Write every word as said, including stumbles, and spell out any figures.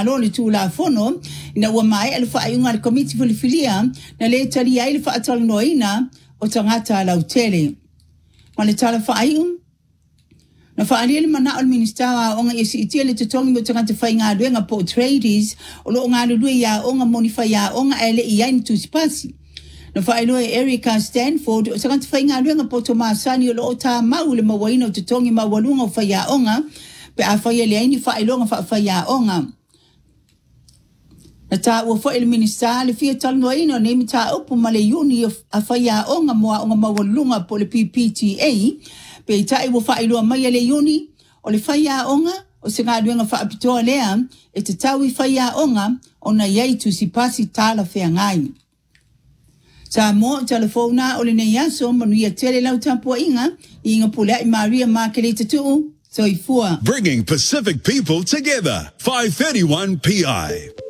malo le tula fono ina ua mai ele whaaiunga le komiti filifilia na le tali ai le whaatala noina o tangata lau tele. Ma le tala whaaiung na whaalia le mana o le ministawa o nga isi itia le tutongi mo tangata whai ngā luenga po tradies o lo ngā lulue ia o nga moni whai ia o nga ele i aini tusipasi. Na whaelua e Erica Stanford o tangata whai ngā luenga po Tomasani o lo o tā mau le mawaina o tutongi mawalunga o whai ia o nga pe a whai le aini whaelonga whai ia o nga. Na tā ua whai le minista le fia talanoina o nemi tā upu ma le yuni a whai ia o nga moa o nga mawalunga po le P P T A pe tai ua whaelua mai le yuni o le whai ia o nga o se ngā luenga whaapitoa lea e te taui whai ia o nga o na iei tusipasi tāla whea ngai. Sa mo telefona o le nei aso manuia tele lau tapua inga i inga pulea i Maria Markelita tuu soifua. Bringing Pacific people together. five thirty-one P I.